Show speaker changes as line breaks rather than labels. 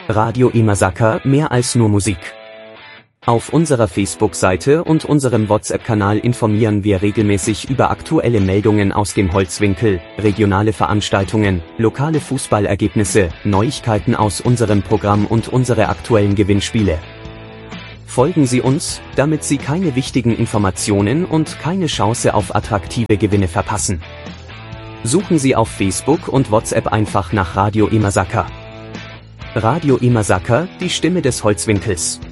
Radio Imasaka, mehr als nur Musik. Auf unserer Facebook-Seite und unserem WhatsApp-Kanal informieren wir regelmäßig über aktuelle Meldungen aus dem Holzwinkel, regionale Veranstaltungen, lokale Fußballergebnisse, Neuigkeiten aus unserem Programm und unsere aktuellen Gewinnspiele. Folgen Sie uns, damit Sie keine wichtigen Informationen und keine Chance auf attraktive Gewinne verpassen. Suchen Sie auf Facebook und WhatsApp einfach nach Radio Imasaka. Radio Imasaka, die Stimme des Holzwinkels.